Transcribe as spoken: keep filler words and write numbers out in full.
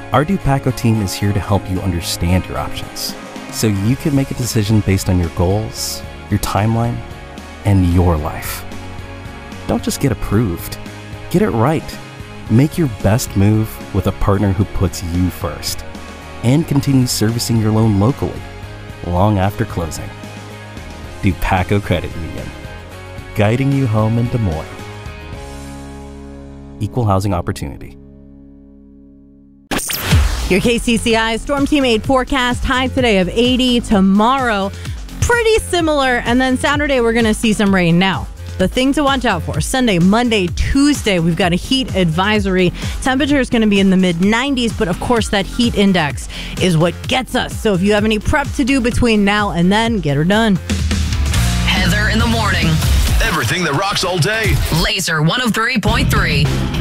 Our Dupaco team is here to help you understand your options, so you can make a decision based on your goals, your timeline, and your life. Don't just get approved. Get it right. Make your best move with a partner who puts you first and continues servicing your loan locally long after closing. Dupaco Credit Union, guiding you home in Des Moines. Equal housing opportunity. Your K C C I Storm Team eight forecast, high today of eighty. Tomorrow, pretty similar. And then Saturday, we're going to see some rain. Now, the thing to watch out for, Sunday, Monday, Tuesday, we've got a heat advisory. Temperature is going to be in the mid nineties, but of course that heat index is what gets us. So if you have any prep to do between now and then, get her done. Heather in the morning. Everything that rocks all day. Laser one oh three point three.